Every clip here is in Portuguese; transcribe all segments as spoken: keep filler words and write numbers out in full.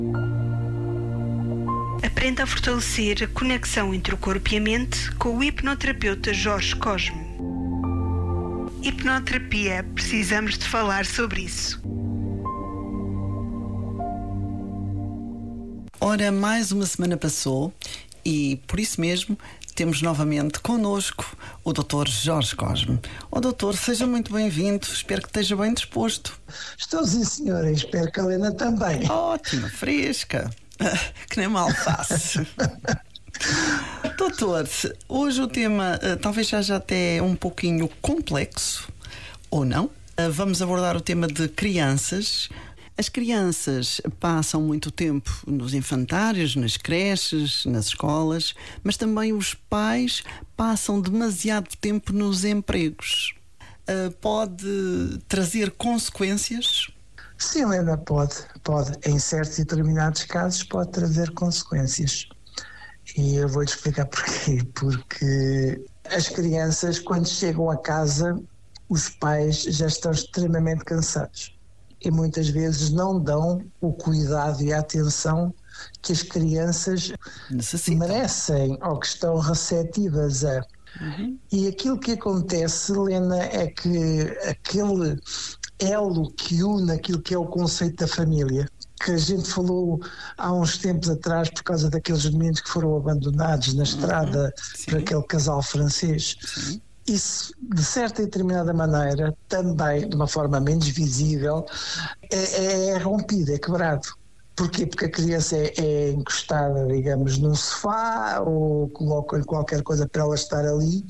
Aprenda a fortalecer a conexão entre o corpo e a mente com o hipnoterapeuta Jorge Cosme. Hipnoterapia, precisamos de falar sobre isso. Ora, mais uma semana passou e, por isso mesmo, temos novamente connosco o doutor Jorge Cosme. Ó doutor, seja muito bem-vindo, espero que esteja bem disposto. Estou sim, senhora, e espero que a Helena também. Ótima, fresca, que nem mal faço. Doutor, hoje o tema uh, talvez seja até um pouquinho complexo, ou não? Uh, vamos abordar o tema de crianças. As crianças passam muito tempo nos infantários, nas creches, nas escolas, mas também os pais passam demasiado tempo nos empregos. Uh, pode trazer consequências? Sim, Helena, pode, pode. Em certos e determinados casos pode trazer consequências. E eu vou-te explicar porquê. Porque as crianças, quando chegam a casa, os pais já estão extremamente cansados. E muitas vezes não dão o cuidado e a atenção que as crianças necessitam, merecem ou que estão receptivas a. Uhum. E aquilo que acontece, Helena, é que aquele elo que une aquilo que é o conceito da família, que a gente falou há uns tempos atrás por causa daqueles meninos que foram abandonados na estrada, uhum, por aquele casal francês. Sim. Isso, de certa e determinada maneira, também, de uma forma menos visível, é, é rompido, é quebrado. Porquê? Porque a criança é, é encostada, digamos, num sofá ou colocam-lhe qualquer coisa para ela estar ali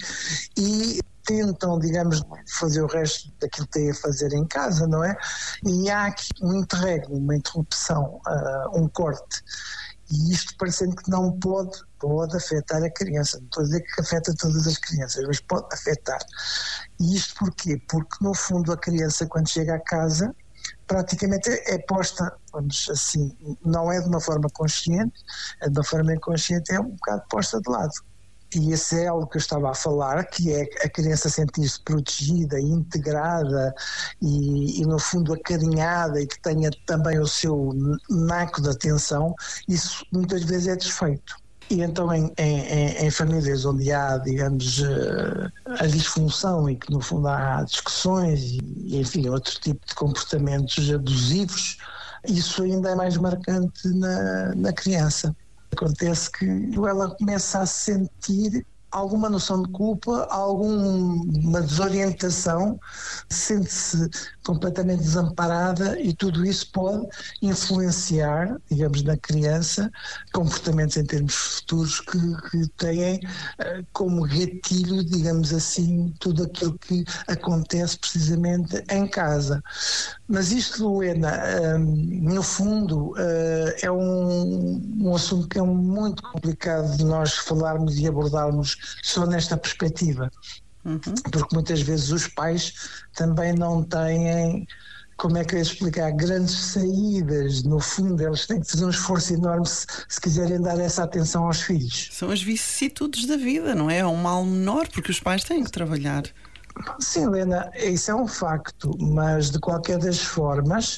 e tentam, digamos, fazer o resto daquilo que têm a fazer em casa, não é? E há aqui um interregno, uma interrupção, uh, um corte. E isto parecendo que não pode, pode afetar a criança. Não estou a dizer que afeta todas as crianças, mas pode afetar. E isto porquê? Porque, no fundo, a criança, quando chega a casa, praticamente é posta, vamos assim, não é de uma forma consciente, é de uma forma inconsciente, é um bocado posta de lado. E esse é algo que eu estava a falar, que é a criança sentir-se protegida, integrada e, e, no fundo, acarinhada e que tenha também o seu naco de atenção, isso muitas vezes é desfeito. E então em, em, em famílias onde há, digamos, a disfunção e que no fundo há discussões e, enfim, outro tipo de comportamentos abusivos, isso ainda é mais marcante na, na criança. Acontece que ela começa a sentir alguma noção de culpa, alguma desorientação, sente-se completamente desamparada e tudo isso pode influenciar, digamos, na criança, comportamentos em termos futuros que, que têm uh, como gatilho, digamos assim, tudo aquilo que acontece precisamente em casa. Mas isto, Helena, um, no fundo, uh, é um, um assunto que é muito complicado de nós falarmos e abordarmos só nesta perspectiva. Uhum. Porque muitas vezes os pais também não têm, como é que eu ia explicar, grandes saídas. No fundo, eles têm que fazer um esforço enorme se, se quiserem dar essa atenção aos filhos. São as vicissitudes da vida, não é? É um mal menor, porque os pais têm que trabalhar. Sim, Helena, isso é um facto, mas de qualquer das formas,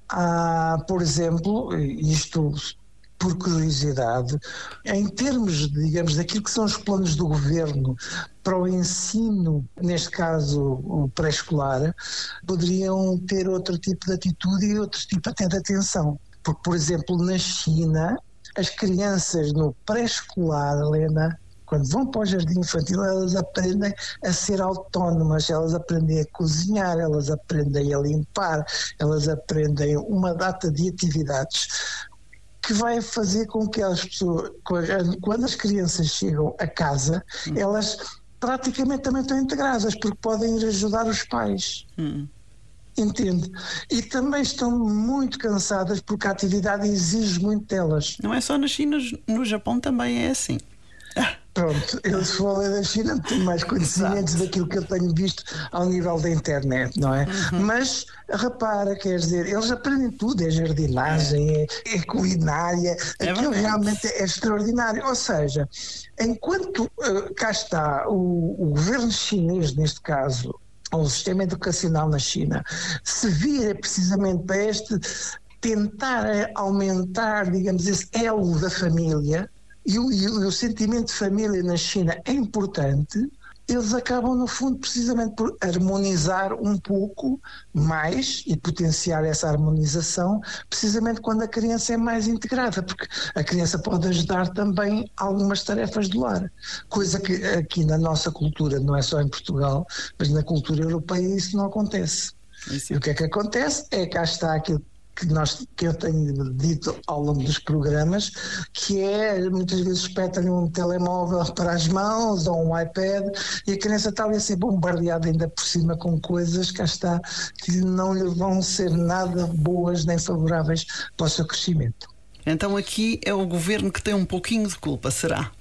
há, por exemplo, isto por curiosidade, em termos, digamos, daquilo que são os planos do governo para o ensino, neste caso o pré-escolar, poderiam ter outro tipo de atitude e outro tipo até de atenção. Porque, por exemplo, na China, as crianças no pré-escolar, Helena, quando vão para o jardim infantil, elas aprendem a ser autónomas, elas aprendem a cozinhar, elas aprendem a limpar, elas aprendem uma data de atividades que vai fazer com que as pessoas, quando as crianças chegam a casa, hum. elas praticamente também estão integradas, porque podem ir ajudar os pais. Hum. Entende? E também estão muito cansadas porque a atividade exige muito delas. Não é só na China, no Japão também é assim. Pronto, eu se falei da China tenho mais conhecimentos daquilo que eu tenho visto ao nível da internet, não é? Uhum. Mas repara, quer dizer, eles aprendem tudo, é jardinagem, é, é culinária, é aquilo verdade. Realmente é extraordinário. Ou seja, enquanto uh, cá está o, o governo chinês, neste caso, ou o sistema educacional na China, se vira precisamente para este tentar aumentar, digamos, esse elo da família, e o, e o sentimento de família na China é importante, eles acabam, no fundo, precisamente por harmonizar um pouco mais e potenciar essa harmonização, precisamente quando a criança é mais integrada, porque a criança pode ajudar também algumas tarefas do lar, coisa que aqui na nossa cultura, não é só em Portugal, mas na cultura europeia isso não acontece. Isso. E o que é que acontece? É que cá está aquilo que, nós, que eu tenho dito ao longo dos programas, que é, muitas vezes espetam-lhe um telemóvel para as mãos ou um iPad e a criança está ali a ser bombardeada ainda por cima com coisas, cá está, que não lhe vão ser nada boas nem favoráveis para o seu crescimento. Então aqui é o governo que tem um pouquinho de culpa, será?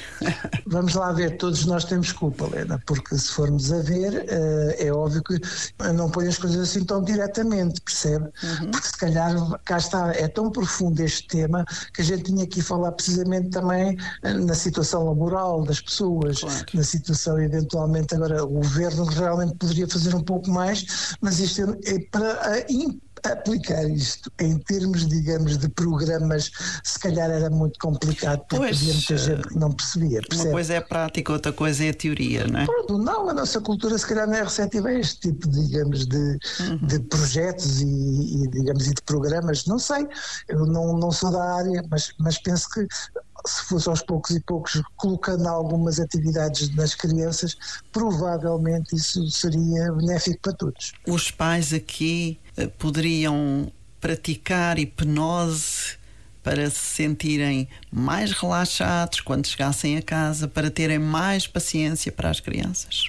Vamos lá ver, todos nós temos culpa, Helena, porque se formos a ver, é óbvio que não põe as coisas assim tão diretamente, percebe? Uhum. Porque se calhar, cá está, é tão profundo este tema que a gente tinha aqui falar precisamente também na situação laboral das pessoas, claro. Na situação eventualmente, agora o governo realmente poderia fazer um pouco mais, mas isto é para aplicar isto em termos, digamos, de programas, se calhar era muito complicado, porque pois, havia muita gente que não percebia. Percebe? Uma coisa é a prática, outra coisa é a teoria, não é? Pronto, não, a nossa cultura se calhar não é receptiva a este tipo, digamos, de, uhum. de projetos e, e, digamos, e de programas. Não sei, eu não, não sou da área, mas, mas penso que se fosse aos poucos e poucos colocando algumas atividades nas crianças, provavelmente isso seria benéfico para todos. Os pais aqui uh, poderiam praticar hipnose para se sentirem mais relaxados quando chegassem a casa, para terem mais paciência para as crianças?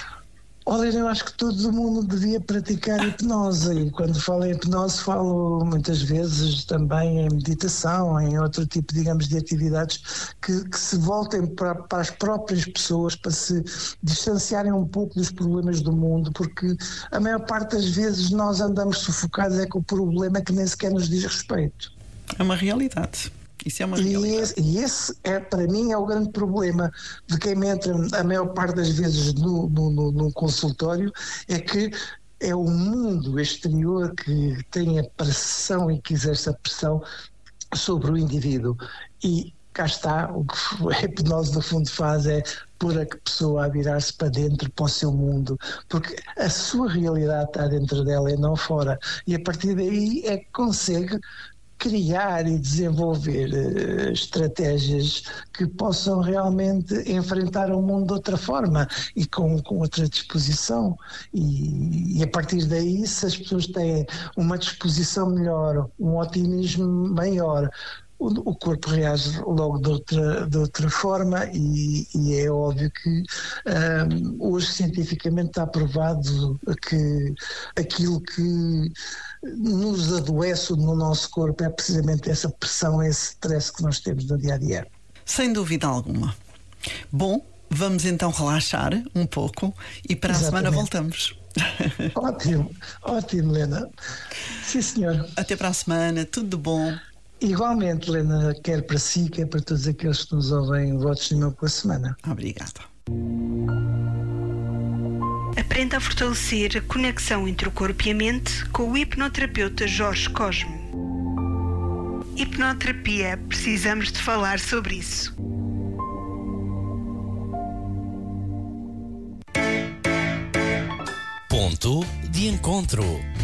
Olha, eu acho que todo mundo devia praticar hipnose, e quando falo em hipnose falo muitas vezes também em meditação, em outro tipo, digamos, de atividades que, que se voltem para, para as próprias pessoas, para se distanciarem um pouco dos problemas do mundo, porque a maior parte das vezes nós andamos sufocados é com o problema que nem sequer nos diz respeito. É uma realidade. Isso é uma e, esse, e esse, é, para mim, é o grande problema de quem me entra a maior parte das vezes no, no, no, no consultório, é que é o mundo exterior que tem a pressão e que exerce a pressão sobre o indivíduo. E cá está, o que a hipnose no fundo faz é pôr a pessoa a virar-se para dentro, para o seu mundo, porque a sua realidade está dentro dela e não fora. E a partir daí é que consegue criar e desenvolver uh, estratégias que possam realmente enfrentar o mundo de outra forma e com, com outra disposição, e, e a partir daí, se as pessoas têm uma disposição melhor, um otimismo maior, o, o corpo reage logo de outra, de outra forma, e, e é óbvio que um, hoje cientificamente está provado que aquilo que nos adoece no nosso corpo é precisamente essa pressão, esse stress que nós temos no dia a dia. Sem dúvida alguma. Bom, vamos então relaxar um pouco e para a Exatamente. Semana voltamos. Ótimo, ótimo, Helena. Sim, senhor. Até para a semana, tudo de bom. Igualmente, Helena, quer para si, quer para todos aqueles que nos ouvem, votos de meu pela semana. Obrigada. Aprenda a fortalecer a conexão entre o corpo e a mente com o hipnoterapeuta Jorge Cosme. Hipnoterapia, precisamos de falar sobre isso. Ponto de encontro.